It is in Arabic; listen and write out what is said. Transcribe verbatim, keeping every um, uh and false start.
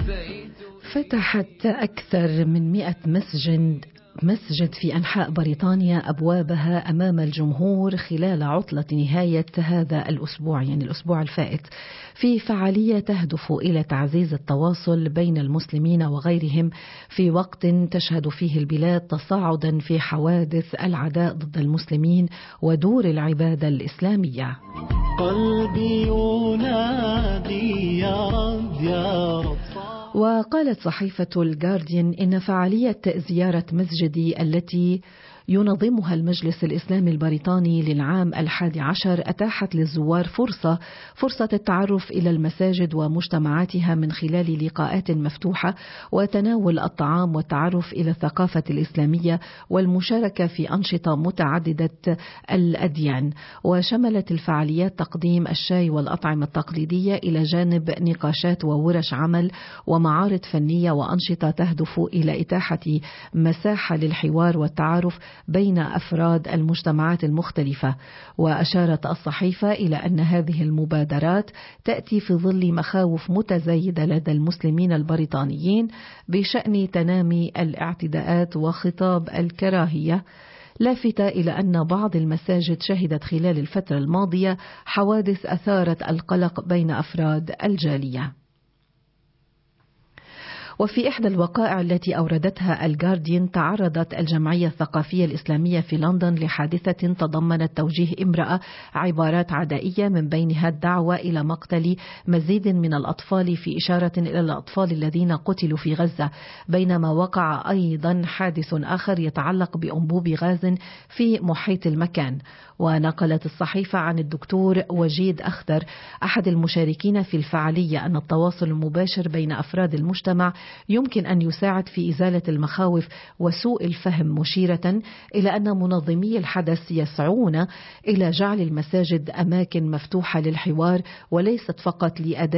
فتحت أكثر من مئة مسجد مسجد في أنحاء بريطانيا أبوابها أمام الجمهور خلال عطلة نهاية هذا الأسبوع، يعني الأسبوع الفائت، في فعالية تهدف إلى تعزيز التواصل بين المسلمين وغيرهم في وقت تشهد فيه البلاد تصاعدا في حوادث العداء ضد المسلمين ودور العبادة الإسلامية. قلبي ينادي يا رب يا رب. وقالت صحيفة الجارديان إن فعالية زيارة مسجدي التي ينظمها المجلس الإسلامي البريطاني للعام الحادي عشر أتاحت للزوار فرصة فرصة التعرف إلى المساجد ومجتمعاتها من خلال لقاءات مفتوحة وتناول الطعام والتعرف إلى الثقافة الإسلامية والمشاركة في أنشطة متعددة الأديان. وشملت الفعاليات تقديم الشاي والأطعمة التقليدية إلى جانب نقاشات وورش عمل ومعارض فنية وأنشطة تهدف إلى إتاحة مساحة للحوار والتعارف بين أفراد المجتمعات المختلفة. وأشارت الصحيفة إلى أن هذه المبادرات تأتي في ظل مخاوف متزايدة لدى المسلمين البريطانيين بشأن تنامي الاعتداءات وخطاب الكراهية، لافتة إلى أن بعض المساجد شهدت خلال الفترة الماضية حوادث أثارت القلق بين أفراد الجالية. وفي إحدى الوقائع التي أوردتها الجارديان تعرضت الجمعية الثقافية الإسلامية في لندن لحادثة تضمنت توجيه امرأة عبارات عدائية من بينها الدعوة إلى مقتل مزيد من الأطفال في إشارة إلى الأطفال الذين قتلوا في غزة، بينما وقع أيضا حادث آخر يتعلق بأنبوب غاز في محيط المكان. ونقلت الصحيفة عن الدكتور وجيد أخضر أحد المشاركين في الفعالية أن التواصل المباشر بين أفراد المجتمع يمكن أن يساعد في إزالة المخاوف وسوء الفهم، مشيرة إلى أن منظمي الحدث يسعون إلى جعل المساجد أماكن مفتوحة للحوار وليست فقط لأداء